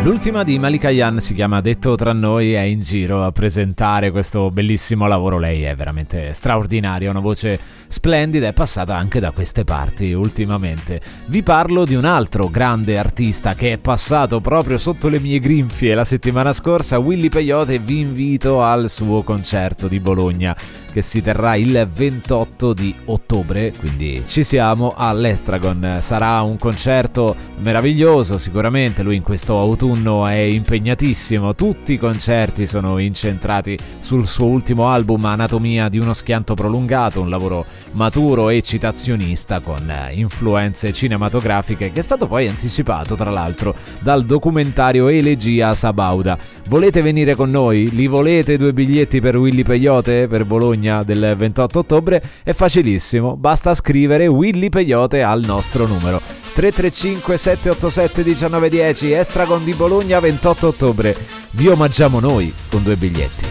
L'ultima di Malika Ayane si chiama Detto tra noi, è in giro a presentare questo bellissimo lavoro. Lei è veramente straordinaria, una voce splendida, è passata anche da queste parti ultimamente. Vi parlo di un altro grande artista che è passato proprio sotto le mie grinfie la settimana scorsa, Willy Peyote, e vi invito al suo concerto di Bologna che si terrà il 28 di ottobre, quindi ci siamo all'Estragon. Sarà un concerto meraviglioso, sicuramente lui in questo autunno è impegnatissimo, tutti i concerti sono incentrati sul suo ultimo album Anatomia di uno schianto prolungato, un lavoro maturo e citazionista con influenze cinematografiche che è stato poi anticipato tra l'altro dal documentario Elegia Sabauda. Volete venire con noi? Li volete 2 biglietti per Willy Peyote per Bologna del 28 ottobre? È facilissimo, basta scrivere Willy Peyote al nostro numero 335 787 1910. Estragon di Bologna 28 ottobre, vi omaggiamo noi con 2 biglietti.